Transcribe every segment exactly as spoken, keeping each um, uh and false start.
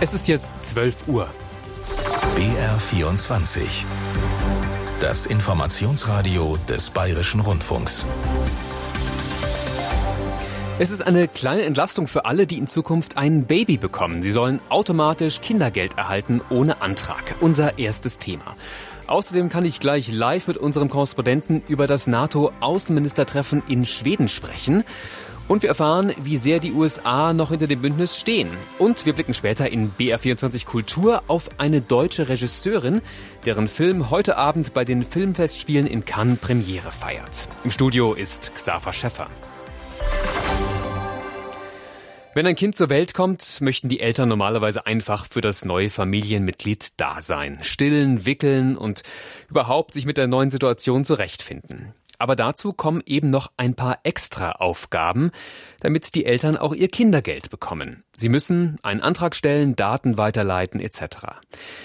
Es ist jetzt zwölf Uhr. B R vierundzwanzig. Das Informationsradio des Bayerischen Rundfunks. Es ist eine kleine Entlastung für alle, die in Zukunft ein Baby bekommen. Sie sollen automatisch Kindergeld erhalten ohne Antrag. Unser erstes Thema. Außerdem kann ich gleich live mit unserem Korrespondenten über das NATO-Außenministertreffen in Schweden sprechen. Und wir erfahren, wie sehr die U S A noch hinter dem Bündnis stehen. Und wir blicken später in B R vierundzwanzig Kultur auf eine deutsche Regisseurin, deren Film heute Abend bei den Filmfestspielen in Cannes Premiere feiert. Im Studio ist Xaver Schäffer. Wenn ein Kind zur Welt kommt, möchten die Eltern normalerweise einfach für das neue Familienmitglied da sein. Stillen, wickeln und überhaupt sich mit der neuen Situation zurechtfinden. Aber dazu kommen eben noch ein paar extra Aufgaben, damit die Eltern auch ihr Kindergeld bekommen. Sie müssen einen Antrag stellen, Daten weiterleiten et cetera.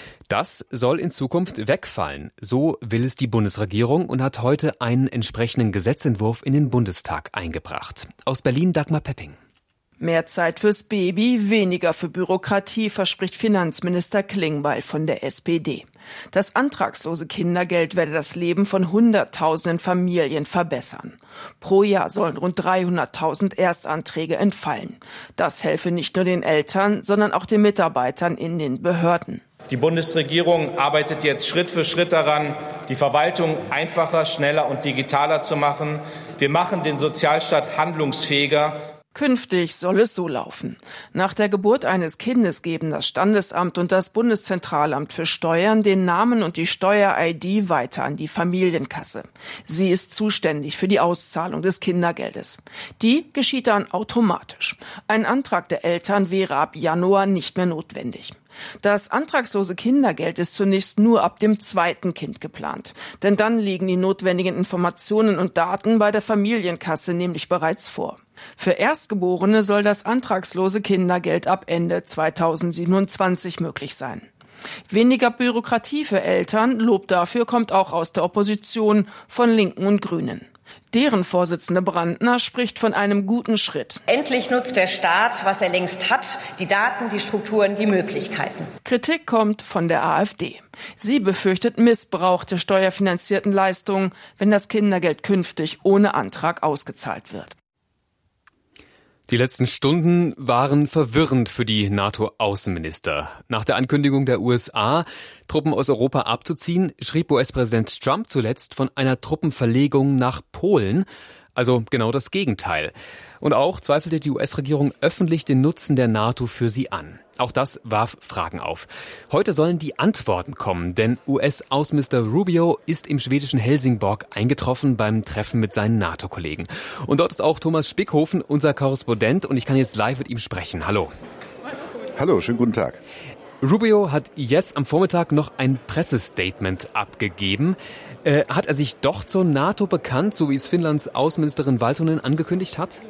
Das soll in Zukunft wegfallen. So will es die Bundesregierung und hat heute einen entsprechenden Gesetzentwurf in den Bundestag eingebracht. Aus Berlin Dagmar Pepping. Mehr Zeit fürs Baby, weniger für Bürokratie, verspricht Finanzminister Klingbeil von der S P D. Das antragslose Kindergeld werde das Leben von Hunderttausenden Familien verbessern. Pro Jahr sollen rund dreihunderttausend Erstanträge entfallen. Das helfe nicht nur den Eltern, sondern auch den Mitarbeitern in den Behörden. Die Bundesregierung arbeitet jetzt Schritt für Schritt daran, die Verwaltung einfacher, schneller und digitaler zu machen. Wir machen den Sozialstaat handlungsfähiger. Künftig soll es so laufen. Nach der Geburt eines Kindes geben das Standesamt und das Bundeszentralamt für Steuern den Namen und die Steuer-I D weiter an die Familienkasse. Sie ist zuständig für die Auszahlung des Kindergeldes. Die geschieht dann automatisch. Ein Antrag der Eltern wäre ab Januar nicht mehr notwendig. Das antragslose Kindergeld ist zunächst nur ab dem zweiten Kind geplant. Denn dann liegen die notwendigen Informationen und Daten bei der Familienkasse nämlich bereits vor. Für Erstgeborene soll das antragslose Kindergeld ab Ende zweitausendsiebenundzwanzig möglich sein. Weniger Bürokratie für Eltern, Lob dafür kommt auch aus der Opposition von Linken und Grünen. Deren Vorsitzende Brandner spricht von einem guten Schritt. Endlich nutzt der Staat, was er längst hat, die Daten, die Strukturen, die Möglichkeiten. Kritik kommt von der AfD. Sie befürchtet Missbrauch der steuerfinanzierten Leistungen, wenn das Kindergeld künftig ohne Antrag ausgezahlt wird. Die letzten Stunden waren verwirrend für die NATO-Außenminister. Nach der Ankündigung der U S A, Truppen aus Europa abzuziehen, schrieb U S-Präsident Trump zuletzt von einer Truppenverlegung nach Polen. Also genau das Gegenteil. Und auch zweifelte die U S-Regierung öffentlich den Nutzen der NATO für sie an. Auch das warf Fragen auf. Heute sollen die Antworten kommen, denn U S-Außenminister Rubio ist im schwedischen Helsingborg eingetroffen beim Treffen mit seinen NATO-Kollegen. Und dort ist auch Thomas Spickhofen, unser Korrespondent, und ich kann jetzt live mit ihm sprechen. Hallo. Hallo, schönen guten Tag. Rubio hat jetzt am Vormittag noch ein Pressestatement abgegeben. Äh, hat er sich doch zur NATO bekannt, so wie es Finnlands Außenministerin Valtonen angekündigt hat?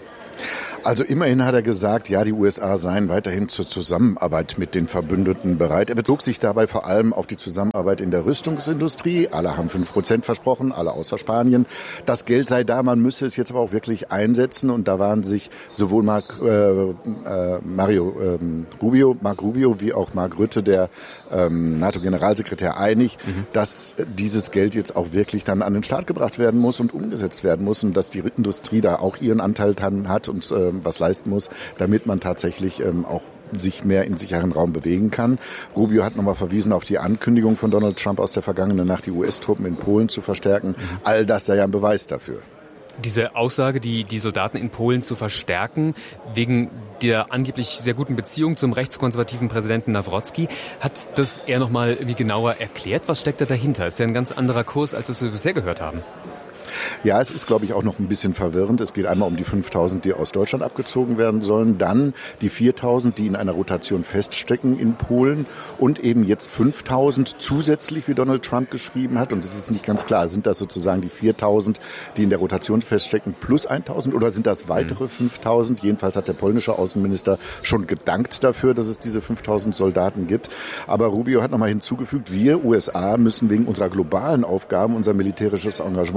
Also immerhin hat er gesagt, ja, die U S A seien weiterhin zur Zusammenarbeit mit den Verbündeten bereit. Er bezog sich dabei vor allem auf die Zusammenarbeit in der Rüstungsindustrie. Alle haben fünf Prozent versprochen, alle außer Spanien. Das Geld sei da, man müsse es jetzt aber auch wirklich einsetzen. Und da waren sich sowohl Mark, äh, äh, Mario äh, Rubio, Mark Rubio wie auch Mark Rutte, der ähm, NATO-Generalsekretär, einig, mhm. dass dieses Geld jetzt auch wirklich dann an den Start gebracht werden muss und umgesetzt werden muss und dass die Industrie da auch ihren Anteil dran hat und äh, was leisten muss, damit man tatsächlich ähm, auch sich mehr in sicheren Raum bewegen kann. Rubio hat nochmal verwiesen auf die Ankündigung von Donald Trump aus der vergangenen Nacht, die U S-Truppen in Polen zu verstärken. Mhm. All das sei ja ein Beweis dafür. Diese Aussage, die, die Soldaten in Polen zu verstärken, wegen der angeblich sehr guten Beziehung zum rechtskonservativen Präsidenten Nawrocki, hat das er nochmal irgendwie genauer erklärt? Was steckt da dahinter? Ist ja ein ganz anderer Kurs, als das wir bisher gehört haben. Ja, es ist, glaube ich, auch noch ein bisschen verwirrend. Es geht einmal um die fünftausend, die aus Deutschland abgezogen werden sollen, dann die viertausend, die in einer Rotation feststecken in Polen und eben jetzt fünftausend zusätzlich, wie Donald Trump geschrieben hat. Und es ist nicht ganz klar, sind das sozusagen die viertausend, die in der Rotation feststecken, plus eintausend oder sind das weitere fünftausend? Jedenfalls hat der polnische Außenminister schon gedankt dafür, dass es diese fünftausend Soldaten gibt. Aber Rubio hat nochmal hinzugefügt, wir U S A müssen wegen unserer globalen Aufgaben unser militärisches Engagement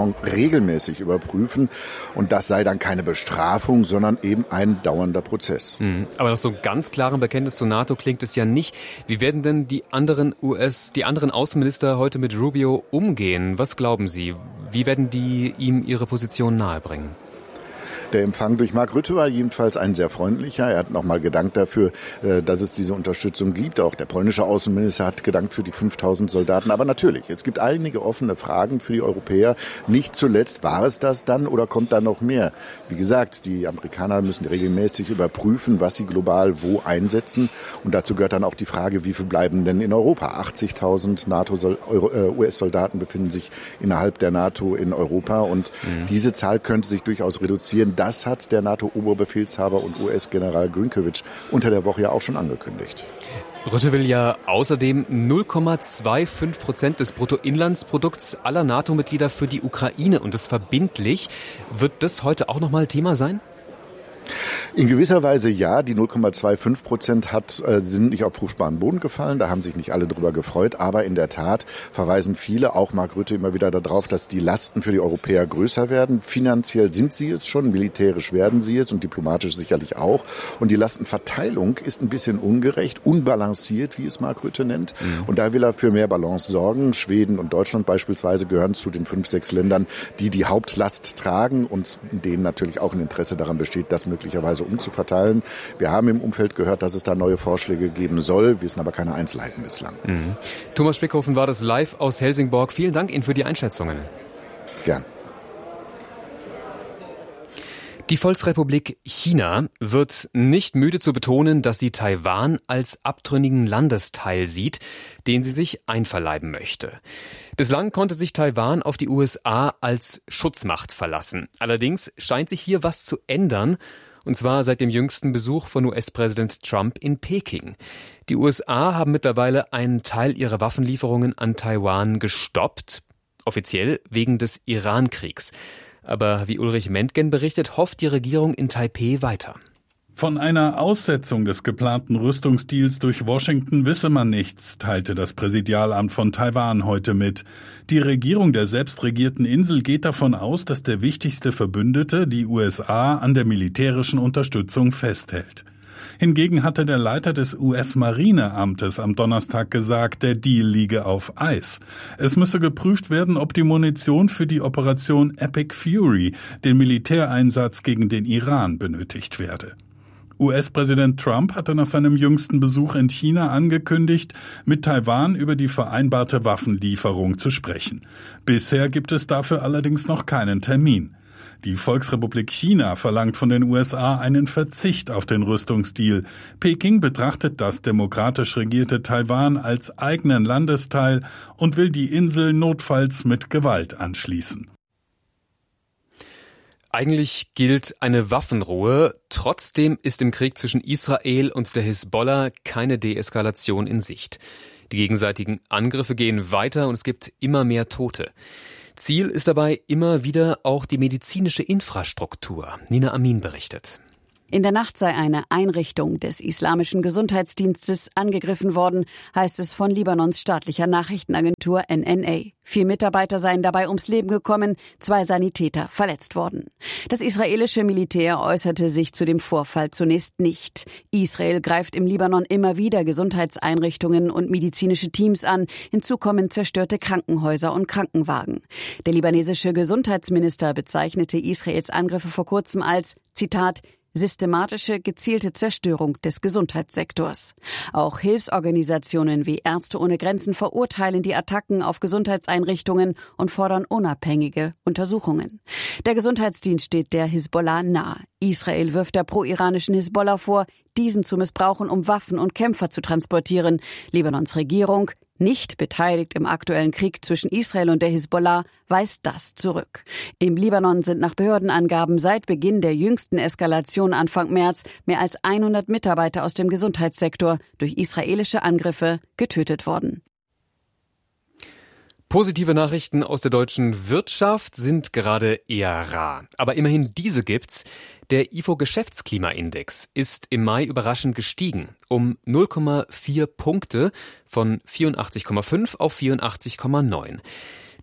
regelmäßig überprüfen. Und das sei dann keine Bestrafung, sondern eben ein dauernder Prozess. Mhm. Aber nach so einem ganz klaren Bekenntnis zur NATO klingt es ja nicht. Wie werden denn die anderen U S, die anderen Außenminister heute mit Rubio umgehen? Was glauben Sie? Wie werden die ihm ihre Position nahebringen? Der Empfang durch Mark Rutte war jedenfalls ein sehr freundlicher. Er hat nochmal gedankt dafür, dass es diese Unterstützung gibt. Auch der polnische Außenminister hat gedankt für die fünftausend Soldaten. Aber natürlich, es gibt einige offene Fragen für die Europäer. Nicht zuletzt, war es das dann oder kommt da noch mehr? Wie gesagt, die Amerikaner müssen regelmäßig überprüfen, was sie global wo einsetzen. Und dazu gehört dann auch die Frage, wie viel bleiben denn in Europa? achtzigtausend NATO-U S-Soldaten befinden sich innerhalb der NATO in Europa. Und mhm. diese Zahl könnte sich durchaus reduzieren. Das hat der NATO-Oberbefehlshaber und U S-General Grinkovich unter der Woche ja auch schon angekündigt. Rutte will ja außerdem null Komma fünfundzwanzig Prozent des Bruttoinlandsprodukts aller NATO-Mitglieder für die Ukraine und das verbindlich. Wird das heute auch nochmal Thema sein? In gewisser Weise ja. Die null Komma fünfundzwanzig Prozent hat, äh, sind nicht auf fruchtbaren Boden gefallen. Da haben sich nicht alle drüber gefreut. Aber in der Tat verweisen viele, auch Mark Rutte, immer wieder darauf, dass die Lasten für die Europäer größer werden. Finanziell sind sie es schon, militärisch werden sie es und diplomatisch sicherlich auch. Und die Lastenverteilung ist ein bisschen ungerecht, unbalanciert, wie es Mark Rutte nennt. Mhm. Und da will er für mehr Balance sorgen. Schweden und Deutschland beispielsweise gehören zu den fünf, sechs Ländern, die die Hauptlast tragen und denen natürlich auch ein Interesse daran besteht, dass möglicherweise umzuverteilen. Wir haben im Umfeld gehört, dass es da neue Vorschläge geben soll, wissen aber keine Einzelheiten bislang. Mhm. Thomas Spickhofen war das live aus Helsingborg. Vielen Dank Ihnen für die Einschätzungen. Gern. Die Volksrepublik China wird nicht müde zu betonen, dass sie Taiwan als abtrünnigen Landesteil sieht, den sie sich einverleiben möchte. Bislang konnte sich Taiwan auf die U S A als Schutzmacht verlassen. Allerdings scheint sich hier was zu ändern, und zwar seit dem jüngsten Besuch von U S-Präsident Trump in Peking. Die U S A haben mittlerweile einen Teil ihrer Waffenlieferungen an Taiwan gestoppt, offiziell wegen des Iran-Kriegs. Aber wie Ulrich Mentgen berichtet, hofft die Regierung in Taipeh weiter. Von einer Aussetzung des geplanten Rüstungsdeals durch Washington wisse man nichts, teilte das Präsidialamt von Taiwan heute mit. Die Regierung der selbstregierten Insel geht davon aus, dass der wichtigste Verbündete, die U S A, an der militärischen Unterstützung festhält. Hingegen hatte der Leiter des U S-Marineamtes am Donnerstag gesagt, der Deal liege auf Eis. Es müsse geprüft werden, ob die Munition für die Operation Epic Fury, den Militäreinsatz gegen den Iran, benötigt werde. U S-Präsident Trump hatte nach seinem jüngsten Besuch in China angekündigt, mit Taiwan über die vereinbarte Waffenlieferung zu sprechen. Bisher gibt es dafür allerdings noch keinen Termin. Die Volksrepublik China verlangt von den U S A einen Verzicht auf den Rüstungsdeal. Peking betrachtet das demokratisch regierte Taiwan als eigenen Landesteil und will die Insel notfalls mit Gewalt anschließen. Eigentlich gilt eine Waffenruhe. Trotzdem ist im Krieg zwischen Israel und der Hisbollah keine Deeskalation in Sicht. Die gegenseitigen Angriffe gehen weiter und es gibt immer mehr Tote. Ziel ist dabei immer wieder auch die medizinische Infrastruktur. Nina Amin berichtet. In der Nacht sei eine Einrichtung des islamischen Gesundheitsdienstes angegriffen worden, heißt es von Libanons staatlicher Nachrichtenagentur N N A. Vier Mitarbeiter seien dabei ums Leben gekommen, zwei Sanitäter verletzt worden. Das israelische Militär äußerte sich zu dem Vorfall zunächst nicht. Israel greift im Libanon immer wieder Gesundheitseinrichtungen und medizinische Teams an. Hinzu kommen zerstörte Krankenhäuser und Krankenwagen. Der libanesische Gesundheitsminister bezeichnete Israels Angriffe vor kurzem als, Zitat, systematische, gezielte Zerstörung des Gesundheitssektors. Auch Hilfsorganisationen wie Ärzte ohne Grenzen verurteilen die Attacken auf Gesundheitseinrichtungen und fordern unabhängige Untersuchungen. Der Gesundheitsdienst steht der Hisbollah nahe. Israel wirft der pro-iranischen Hisbollah vor, diesen zu missbrauchen, um Waffen und Kämpfer zu transportieren. Libanons Regierung, nicht beteiligt im aktuellen Krieg zwischen Israel und der Hisbollah, weist das zurück. Im Libanon sind nach Behördenangaben seit Beginn der jüngsten Eskalation Anfang März mehr als hundert Mitarbeiter aus dem Gesundheitssektor durch israelische Angriffe getötet worden. Positive Nachrichten aus der deutschen Wirtschaft sind gerade eher rar. Aber immerhin diese gibt's. Der I F O-Geschäftsklimaindex ist im Mai überraschend gestiegen. Um null Komma vier Punkte von vierundachtzig Komma fünf auf vierundachtzig Komma neun.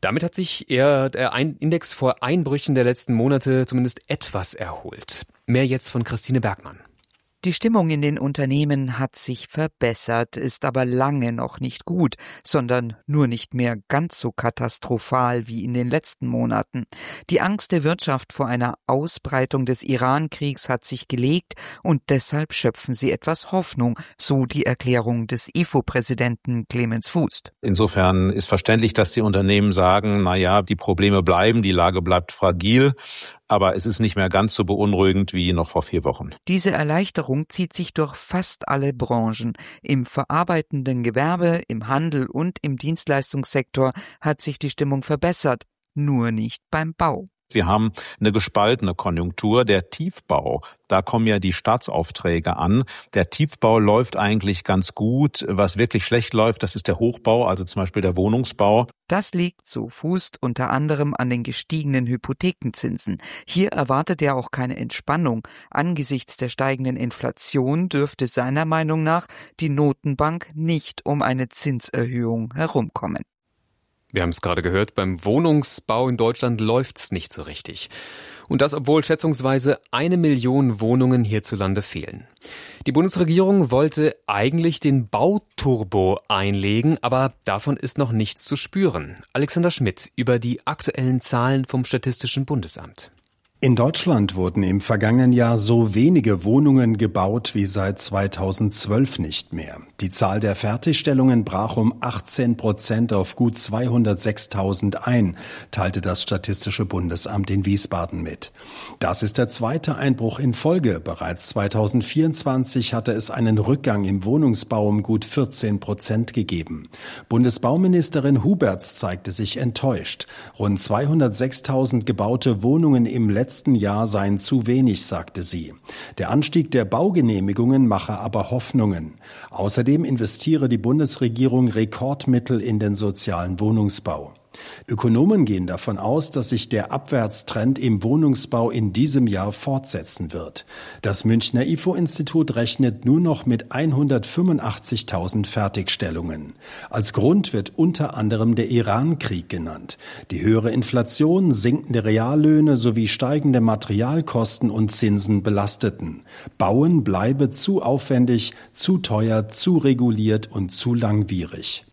Damit hat sich eher der Index vor Einbrüchen der letzten Monate zumindest etwas erholt. Mehr jetzt von Christine Bergmann. Die Stimmung in den Unternehmen hat sich verbessert, ist aber lange noch nicht gut, sondern nur nicht mehr ganz so katastrophal wie in den letzten Monaten. Die Angst der Wirtschaft vor einer Ausbreitung des Iran-Kriegs hat sich gelegt und deshalb schöpfen sie etwas Hoffnung, so die Erklärung des I F O-Präsidenten Clemens Fußt. Insofern ist verständlich, dass die Unternehmen sagen, na ja, die Probleme bleiben, die Lage bleibt fragil. Aber es ist nicht mehr ganz so beunruhigend wie noch vor vier Wochen. Diese Erleichterung zieht sich durch fast alle Branchen. Im verarbeitenden Gewerbe, im Handel und im Dienstleistungssektor hat sich die Stimmung verbessert, nur nicht beim Bau. Wir haben eine gespaltene Konjunktur. Der Tiefbau, da kommen ja die Staatsaufträge an. Der Tiefbau läuft eigentlich ganz gut. Was wirklich schlecht läuft, das ist der Hochbau, also zum Beispiel der Wohnungsbau. Das liegt, so Fußt, unter anderem an den gestiegenen Hypothekenzinsen. Hier erwartet er auch keine Entspannung. Angesichts der steigenden Inflation dürfte seiner Meinung nach die Notenbank nicht um eine Zinserhöhung herumkommen. Wir haben es gerade gehört, beim Wohnungsbau in Deutschland läuft's nicht so richtig. Und das, obwohl schätzungsweise eine Million Wohnungen hierzulande fehlen. Die Bundesregierung wollte eigentlich den Bauturbo einlegen, aber davon ist noch nichts zu spüren. Alexander Schmidt über die aktuellen Zahlen vom Statistischen Bundesamt. In Deutschland wurden im vergangenen Jahr so wenige Wohnungen gebaut wie seit zweitausendzwölf nicht mehr. Die Zahl der Fertigstellungen brach um achtzehn Prozent auf gut zweihundertsechstausend ein, teilte das Statistische Bundesamt in Wiesbaden mit. Das ist der zweite Einbruch in Folge. Bereits zweitausendvierundzwanzig hatte es einen Rückgang im Wohnungsbau um gut vierzehn Prozent gegeben. Bundesbauministerin Huberts zeigte sich enttäuscht. Rund zweihundertsechstausend gebaute Wohnungen im letzten letzten Jahr seien zu wenig, sagte sie. Der Anstieg der Baugenehmigungen mache aber Hoffnungen. Außerdem investiere die Bundesregierung Rekordmittel in den sozialen Wohnungsbau. Ökonomen gehen davon aus, dass sich der Abwärtstrend im Wohnungsbau in diesem Jahr fortsetzen wird. Das Münchner I F O-Institut rechnet nur noch mit hundertfünfundachtzigtausend Fertigstellungen. Als Grund wird unter anderem der Iran-Krieg genannt. Die höhere Inflation, sinkende Reallöhne sowie steigende Materialkosten und Zinsen belasteten. Bauen bleibe zu aufwendig, zu teuer, zu reguliert und zu langwierig.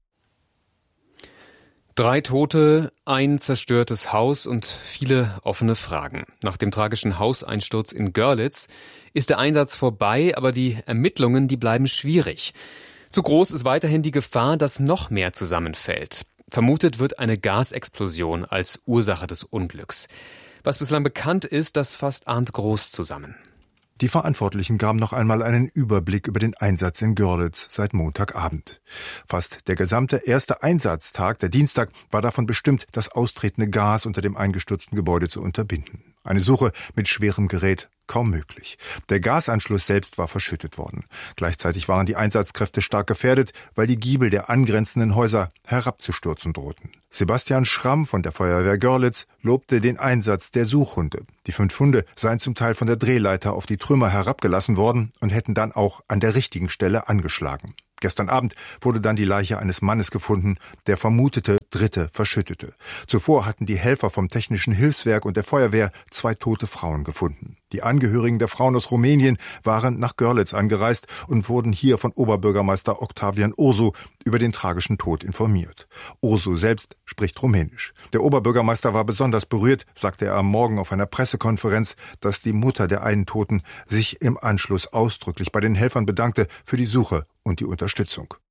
Drei Tote, ein zerstörtes Haus und viele offene Fragen. Nach dem tragischen Hauseinsturz in Görlitz ist der Einsatz vorbei, aber die Ermittlungen, die bleiben schwierig. Zu groß ist weiterhin die Gefahr, dass noch mehr zusammenfällt. Vermutet wird eine Gasexplosion als Ursache des Unglücks. Was bislang bekannt ist, das fasst Arndt Groß zusammen. Die Verantwortlichen gaben noch einmal einen Überblick über den Einsatz in Görlitz seit Montagabend. Fast der gesamte erste Einsatztag, der Dienstag, war davon bestimmt, das austretende Gas unter dem eingestürzten Gebäude zu unterbinden. Eine Suche mit schwerem Gerät kaum möglich. Der Gasanschluss selbst war verschüttet worden. Gleichzeitig waren die Einsatzkräfte stark gefährdet, weil die Giebel der angrenzenden Häuser herabzustürzen drohten. Sebastian Schramm von der Feuerwehr Görlitz lobte den Einsatz der Suchhunde. Die fünf Hunde seien zum Teil von der Drehleiter auf die Trümmer herabgelassen worden und hätten dann auch an der richtigen Stelle angeschlagen. Gestern Abend wurde dann die Leiche eines Mannes gefunden, der vermutete Dritte verschüttete. Zuvor hatten die Helfer vom Technischen Hilfswerk und der Feuerwehr zwei tote Frauen gefunden. Die Angehörigen der Frauen aus Rumänien waren nach Görlitz angereist und wurden hier von Oberbürgermeister Octavian Ursu über den tragischen Tod informiert. Ursu selbst spricht Rumänisch. Der Oberbürgermeister war besonders berührt, sagte er am Morgen auf einer Pressekonferenz, dass die Mutter der einen Toten sich im Anschluss ausdrücklich bei den Helfern bedankte für die Suche und die Unterstützung.